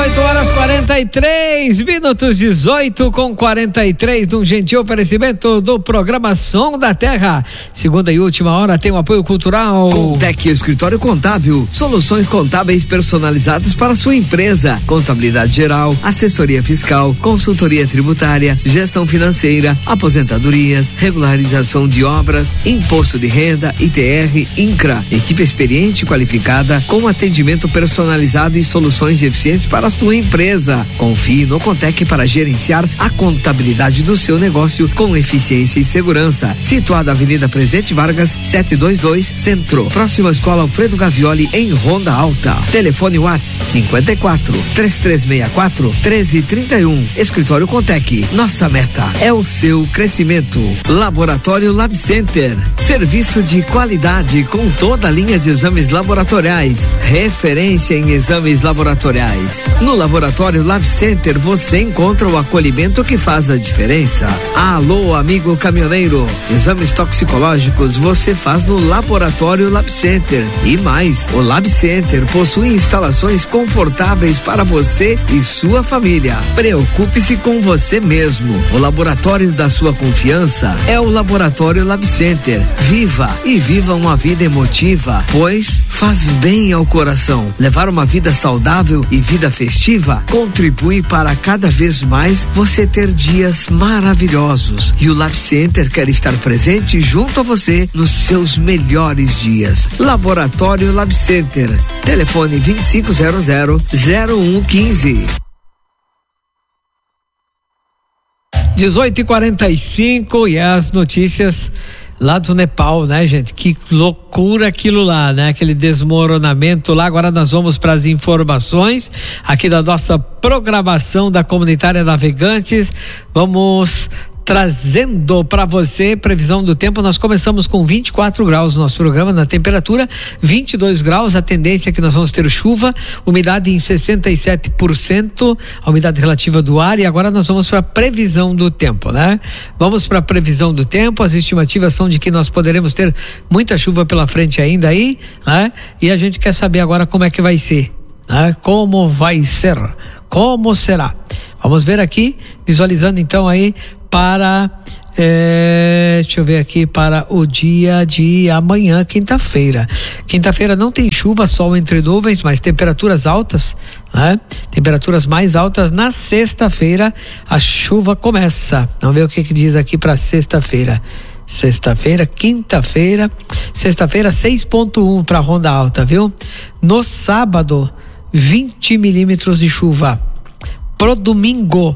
18h43, 18:43, de um gentil oferecimento do programa Som da Terra. Segunda e última hora tem o apoio cultural. Contec Escritório Contábil, soluções contábeis personalizadas para sua empresa, contabilidade geral, assessoria fiscal, consultoria tributária, gestão financeira, aposentadorias, regularização de obras, imposto de renda, ITR, INCRA, equipe experiente e qualificada com atendimento personalizado e soluções eficientes para a sua empresa. Confie no Contec para gerenciar a contabilidade do seu negócio com eficiência e segurança. Situado na Avenida Presidente Vargas, 722, Centro, próxima à Escola Alfredo Gavioli, em Ronda Alta. Telefone WhatsApp 54-3364-1331. Escritório Contec. Nossa meta é o seu crescimento. Laboratório Lab Center. Serviço de qualidade com toda a linha de exames laboratoriais. Referência em exames laboratoriais. No Laboratório Lab Center você encontra o acolhimento que faz a diferença. Alô, amigo caminhoneiro. Exames toxicológicos você faz no Laboratório Lab Center. E mais, o Lab Center possui instalações confortáveis para você e sua família. Preocupe-se com você mesmo. O laboratório da sua confiança é o Laboratório Lab Center. Viva uma vida emotiva, pois faz bem ao coração. Levar uma vida saudável e vida festiva contribui para cada vez mais você ter dias maravilhosos. E o Lab Center quer estar presente junto a você nos seus melhores dias. Laboratório Lab Center. Telefone 2500-0115. 18h45 e as notícias lá do Nepal, né, gente? Que loucura aquilo lá, né? Aquele desmoronamento lá. Agora nós vamos para as informações aqui da nossa programação da Comunitária Navegantes. Vamos trazendo para você previsão do tempo. Nós começamos com 24 graus no nosso programa, na temperatura 22 graus, a tendência é que nós vamos ter chuva, umidade em 67%, a umidade relativa do ar. E agora nós vamos para a previsão do tempo, né? Vamos para a previsão do tempo. As estimativas são de que nós poderemos ter muita chuva pela frente ainda aí, né? E a gente quer saber agora como é que vai ser, né? Como vai ser, como será. Vamos ver aqui, visualizando então aí para, deixa eu ver aqui, para o dia de amanhã, quinta-feira. Quinta-feira não tem chuva, sol entre nuvens, mas temperaturas altas, né? Temperaturas mais altas. Na sexta-feira a chuva começa. Vamos ver o que diz aqui para sexta-feira. Sexta-feira, quinta-feira, sexta-feira 6.1 para Ronda Alta, viu? No sábado, 20 milímetros de chuva. Pro domingo,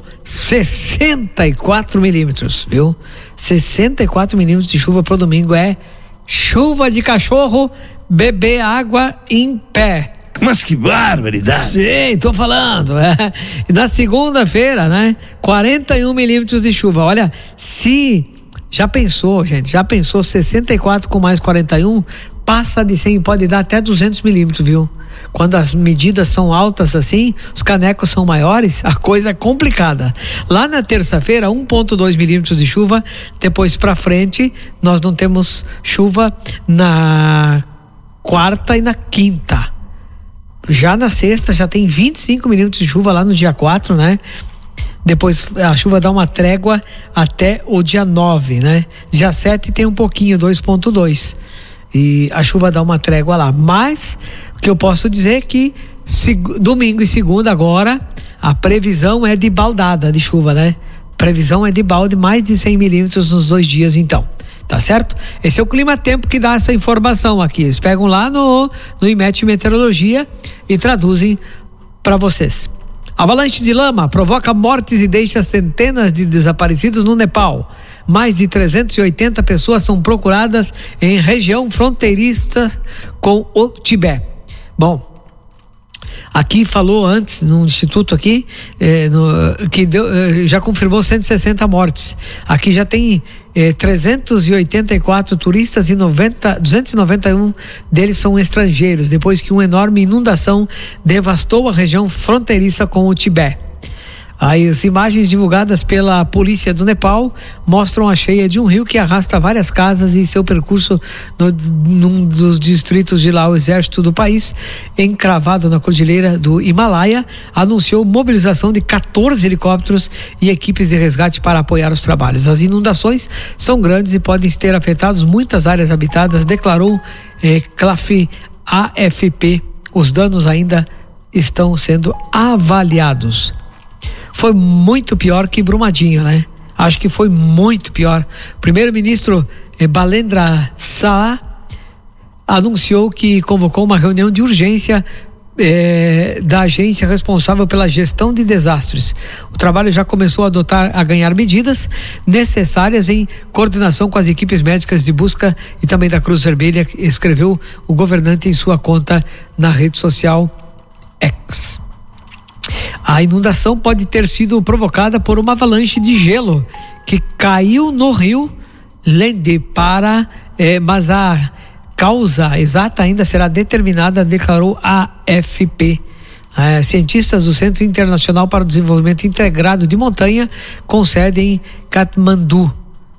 64 milímetros, viu? 64 milímetros de chuva pro domingo. É chuva de cachorro beber água em pé. Mas que barbaridade! Sim, tô falando. E na segunda-feira, né? 41 milímetros de chuva. Olha, se já pensou, gente, 64 com mais 41, passa de 100, pode dar até 200 milímetros, viu? Quando as medidas são altas assim, os canecos são maiores, a coisa é complicada. Lá na terça-feira, 1.2 milímetros de chuva. Depois pra frente, nós não temos chuva na quarta e na quinta. Já na sexta, já tem 25 milímetros de chuva lá no dia 4, né? Depois a chuva dá uma trégua até o dia 9, né? Dia 7 tem um pouquinho, 2.2. E a chuva dá uma trégua lá. Mas o que eu posso dizer é que domingo e segunda agora a previsão é de baldada de chuva, né? Previsão é de balde, mais de 100 milímetros nos 2 dias então. Tá certo? Esse é o Clima Tempo que dá essa informação aqui. Eles pegam lá no IMET Meteorologia e traduzem para vocês. Avalanche de lama provoca mortes e deixa centenas de desaparecidos no Nepal. Mais de 380 pessoas são procuradas em região fronteiriça com o Tibete. Bom, aqui falou antes, no instituto aqui, que já confirmou 160 mortes. Aqui já tem 384 turistas e 291 deles são estrangeiros, depois que uma enorme inundação devastou a região fronteiriça com o Tibete. As imagens divulgadas pela polícia do Nepal mostram a cheia de um rio que arrasta várias casas e seu percurso num dos distritos de lá. O exército do país, encravado na cordilheira do Himalaia, anunciou mobilização de 14 helicópteros e equipes de resgate para apoiar os trabalhos. As inundações são grandes e podem ter afetado muitas áreas habitadas, declarou CLAF AFP. Os danos ainda estão sendo avaliados. Foi muito pior que Brumadinho, né? Acho que foi muito pior. O primeiro-ministro Balendra Shah anunciou que convocou uma reunião de urgência da agência responsável pela gestão de desastres. O trabalho já começou a ganhar medidas necessárias em coordenação com as equipes médicas de busca e também da Cruz Vermelha, escreveu o governante em sua conta na rede social X. A inundação pode ter sido provocada por uma avalanche de gelo que caiu no rio Lende mas a causa exata ainda será determinada, declarou a AFP. Cientistas do Centro Internacional para o Desenvolvimento Integrado de Montanha, com sede em Katmandu,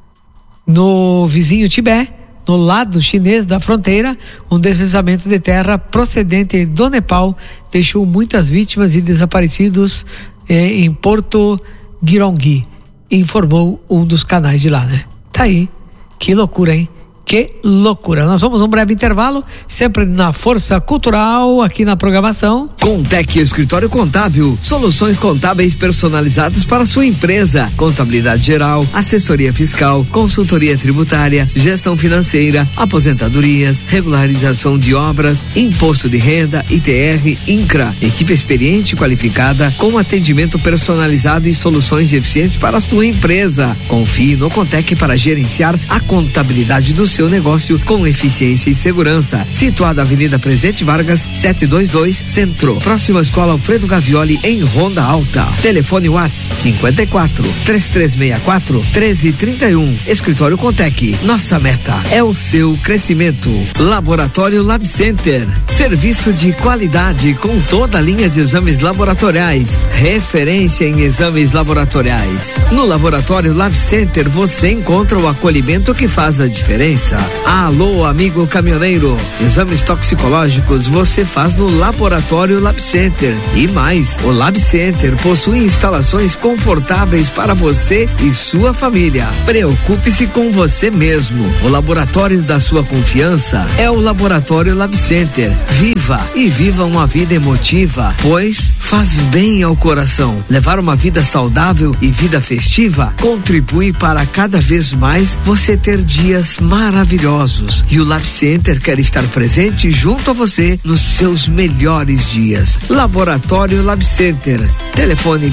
no vizinho Tibete, no lado chinês da fronteira, um deslizamento de terra procedente do Nepal deixou muitas vítimas e desaparecidos em Porto Girongui, informou um dos canais de lá, né? Tá aí, que loucura, hein? Que loucura. Nós vamos um breve intervalo, sempre na Força Cultural, aqui na programação. Contec Escritório Contábil, soluções contábeis personalizadas para sua empresa, contabilidade geral, assessoria fiscal, consultoria tributária, gestão financeira, aposentadorias, regularização de obras, imposto de renda, ITR, INCRA, equipe experiente e qualificada com atendimento personalizado e soluções eficientes para a sua empresa. Confie no Contec para gerenciar a contabilidade do seu negócio com eficiência e segurança. Situado na Avenida Presidente Vargas, 722, Centro, próxima à Escola Alfredo Gavioli, em Ronda Alta. Telefone WhatsApp 54 3364 1331. Escritório Contec. Nossa meta é o seu crescimento. Laboratório Lab Center. Serviço de qualidade com toda a linha de exames laboratoriais. Referência em exames laboratoriais. No Laboratório Lab Center você encontra o acolhimento que faz a diferença. Alô, amigo caminhoneiro, exames toxicológicos você faz no Laboratório Lab Center. E mais, o Lab Center possui instalações confortáveis para você e sua família. Preocupe-se com você mesmo. O laboratório da sua confiança é o Laboratório Lab Center. Viva uma vida emotiva, pois faz bem ao coração. Levar uma vida saudável e vida festiva contribui para cada vez mais você ter dias maravilhosos. E o Lab Center quer estar presente junto a você nos seus melhores dias. Laboratório Lab Center. Telefone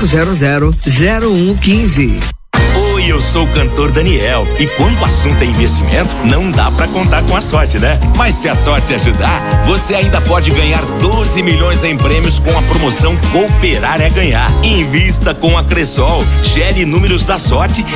2500-0115. Oi, eu sou o cantor Daniel e quando o assunto é investimento, não dá pra contar com a sorte, né? Mas se a sorte ajudar, você ainda pode ganhar 12 milhões em prêmios com a promoção Cooperar é Ganhar. Invista com a Cressol, gere números da sorte